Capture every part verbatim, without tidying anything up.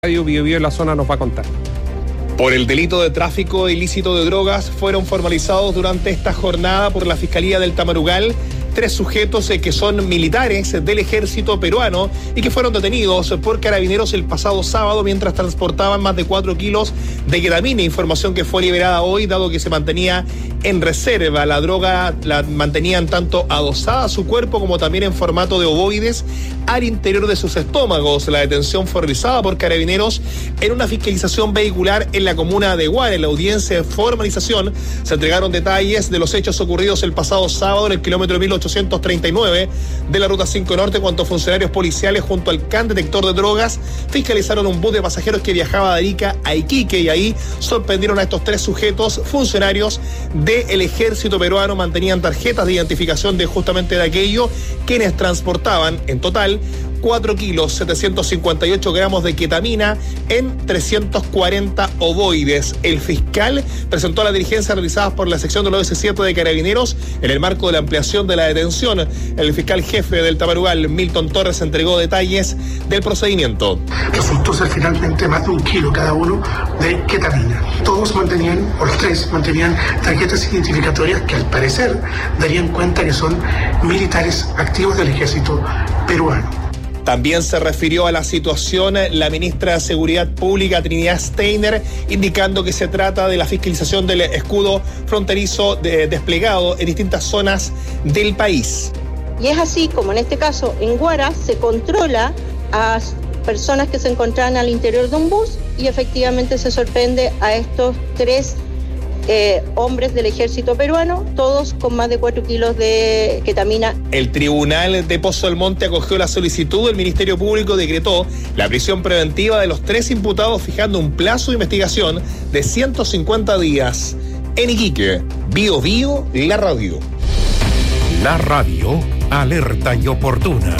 Radio Bio Bio en la zona nos va a contar. Por el delito de tráfico ilícito de drogas fueron formalizados durante esta jornada por la Fiscalía del Tamarugal tres sujetos eh, que son militares del ejército peruano y que fueron detenidos por carabineros el pasado sábado mientras transportaban más de cuatro kilos de ketamina, información que fue liberada hoy dado que se mantenía en reserva. La droga la mantenían tanto adosada a su cuerpo como también en formato de ovoides al interior de sus estómagos. La detención fue realizada por carabineros en una fiscalización vehicular en la comuna de Guara. En la audiencia de formalización se entregaron detalles de los hechos ocurridos el pasado sábado en el kilómetro mil ochocientos treinta y nueve de la Ruta cinco Norte, cuando funcionarios policiales junto al C A N detector de drogas fiscalizaron un bus de pasajeros que viajaba de Arica a Iquique, y ahí sorprendieron a estos tres sujetos funcionarios del ejército peruano. Mantenían tarjetas de identificación de justamente de aquello, quienes transportaban en total cuatro kilos setecientos cincuenta y ocho gramos de ketamina en trescientos cuarenta ovoides. El fiscal presentó las diligencias realizadas por la sección del O S siete de Carabineros en el marco de la ampliación de la detención. El fiscal jefe del Tamarugal, Milton Torres, entregó detalles del procedimiento. Resultó ser finalmente más de un kilo cada uno de ketamina. Todos mantenían, o los tres, mantenían tarjetas identificatorias que al parecer darían cuenta que son militares activos del ejército peruano. También se refirió a la situación la ministra de Seguridad Pública, Trinidad Steiner, indicando que se trata de la fiscalización del escudo fronterizo de, desplegado en distintas zonas del país. Y es así como en este caso en Guara se controla a personas que se encontraban al interior de un bus y efectivamente se sorprende a estos tres Eh, hombres del ejército peruano, todos con más de cuatro kilos de ketamina. El tribunal de Pozo del Monte acogió la solicitud. El Ministerio Público decretó la prisión preventiva de los tres imputados, fijando un plazo de investigación de ciento cincuenta días. En Iquique, Bio Bio, la radio. La radio, alerta y oportuna.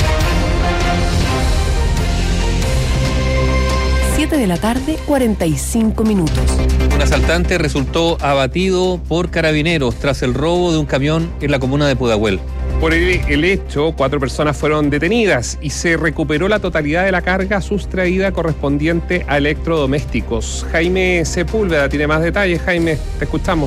siete de la tarde, cuarenta y cinco minutos. Un asaltante resultó abatido por carabineros tras el robo de un camión en la comuna de Pudahuel. Por el, el hecho, cuatro personas fueron detenidas y se recuperó la totalidad de la carga sustraída correspondiente a electrodomésticos. Jaime Sepúlveda tiene más detalles. Jaime, te escuchamos.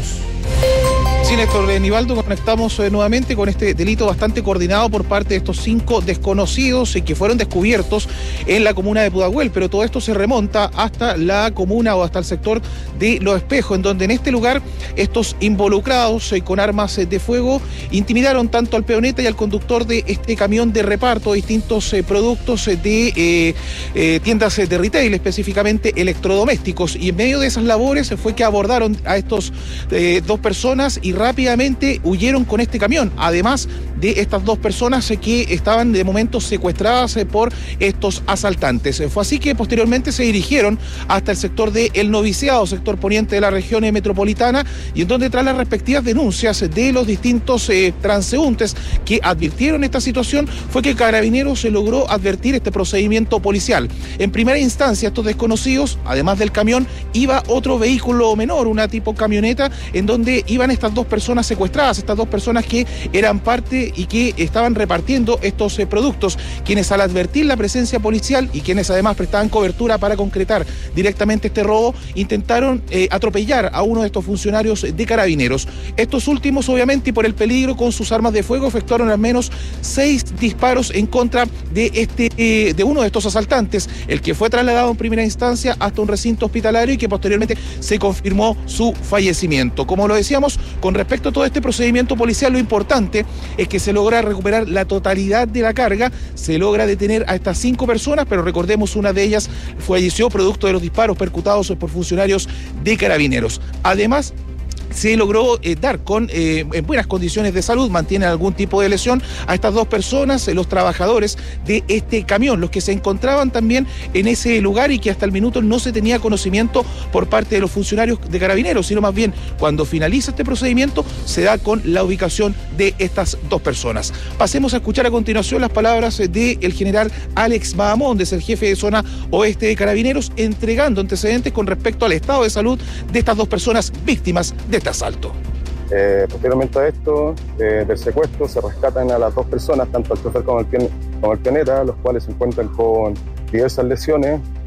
Sí, Néstor Nivaldo, conectamos eh, nuevamente con este delito bastante coordinado por parte de estos cinco desconocidos eh, que fueron descubiertos en la comuna de Pudahuel, pero todo esto se remonta hasta la comuna o hasta el sector de Los Espejos, en donde en este lugar estos involucrados eh, con armas eh, de fuego intimidaron tanto al peoneta y al conductor de este camión de reparto de distintos eh, productos eh, de eh, eh, tiendas eh, de retail, específicamente electrodomésticos, y en medio de esas labores eh, fue que abordaron a estos eh, dos personas y rápidamente huyeron con este camión, además de estas dos personas que estaban de momento secuestradas por estos asaltantes. Fue así que posteriormente se dirigieron hasta el sector de El Noviciado, sector poniente de la región metropolitana, y en donde tras las respectivas denuncias de los distintos eh, transeúntes que advirtieron esta situación, fue que Carabineros se logró advertir este procedimiento policial. En primera instancia, estos desconocidos, además del camión, iba otro vehículo menor, una tipo camioneta, en donde iban estas dos personas secuestradas, estas dos personas que eran parte y que estaban repartiendo estos eh, productos, quienes al advertir la presencia policial y quienes además prestaban cobertura para concretar directamente este robo, intentaron eh, atropellar a uno de estos funcionarios de Carabineros. Estos últimos, obviamente, y por el peligro con sus armas de fuego, efectuaron al menos seis disparos en contra de este eh, de uno de estos asaltantes, el que fue trasladado en primera instancia hasta un recinto hospitalario y que posteriormente se confirmó su fallecimiento. Como lo decíamos, con respecto a todo este procedimiento policial, lo importante es que se logra recuperar la totalidad de la carga, se logra detener a estas cinco personas, pero recordemos, una de ellas falleció producto de los disparos percutados por funcionarios de Carabineros. Además, se logró eh, dar con eh, en buenas condiciones de salud, mantienen algún tipo de lesión a estas dos personas, eh, los trabajadores de este camión, los que se encontraban también en ese lugar y que hasta el minuto no se tenía conocimiento por parte de los funcionarios de Carabineros, sino más bien cuando finaliza este procedimiento se da con la ubicación de estas dos personas. Pasemos a escuchar a continuación las palabras del general Alex Mahamondes, el jefe de zona oeste de Carabineros, entregando antecedentes con respecto al estado de salud de estas dos personas víctimas de este asalto. Eh, posteriormente a esto, eh, del secuestro, se rescatan a las dos personas, tanto el chofer como el, pion como el pioneta, los cuales se encuentran con diversas lesiones